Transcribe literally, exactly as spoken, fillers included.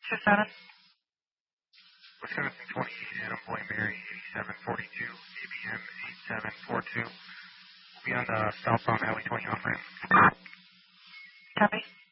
Two seven. Wisconsin twenty-eight, Adam Boy Mary, eighty-seven forty-two, A B M eight seven four two. We'll be on the southbound Highway twenty off ramp. Copy.